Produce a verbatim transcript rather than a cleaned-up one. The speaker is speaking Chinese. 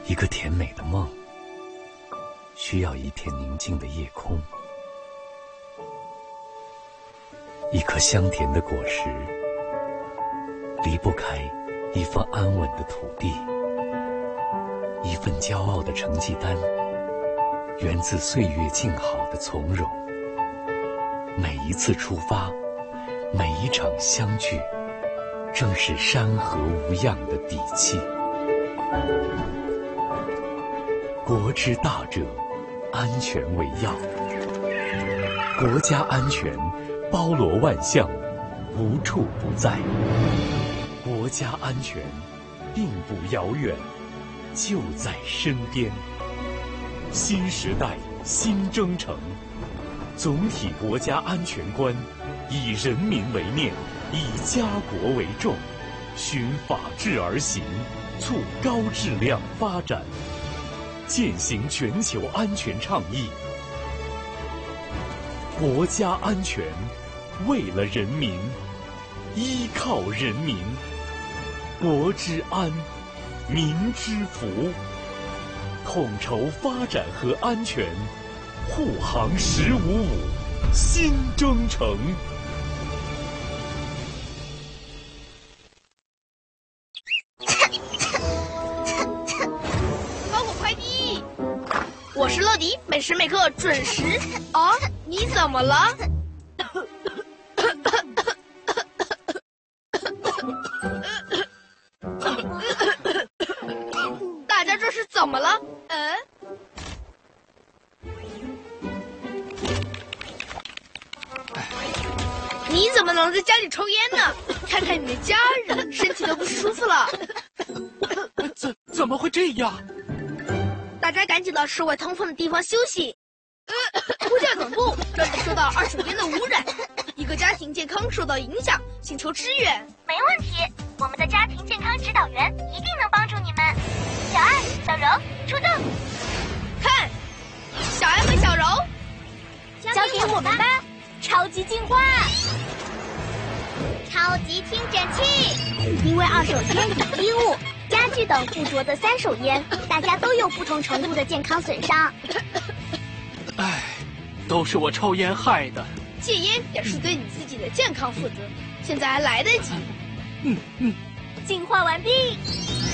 一个甜美的梦，需要一片宁静的夜空，一颗香甜的果实，离不开一方安稳的土地，一份骄傲的成绩单，源自岁月静好的从容。每一次出发，每一场相聚，正是山河无恙的底气。国之大者，安全为要。国家安全包罗万象，无处不在。国家安全并不遥远，就在身边。新时代新征程，总体国家安全观以人民为念，以家国为重，循法治而行，促高质量发展，践行全球安全倡议。国家安全，为了人民，依靠人民，国之安，民之福，统筹发展和安全，护航十五五新征程。 包裹快递，我是乐迪，每时每刻准时。啊，你怎么了？大家这是怎么了？嗯？你怎么能在家里抽烟呢？看看你的家人，身体都不舒服了。 怎怎么会这样？ 大家赶紧到室外通风的地方休息。物价总部这里受到二手烟的污染，一个家庭健康受到影响，请求支援。 没问题，我们的家庭健康指导员一定能帮助你们。小爱、小柔，出动！ 看，小爱和小柔， 交给我们吧！超级净化，超级听诊器。因为二手烟与衣物、家具等附着的三手烟，大家都有不同程度的健康损伤。 唉，都是我抽烟害的。 戒烟也是对你自己的健康负责，现在还来得及。 嗯嗯， 净化完毕。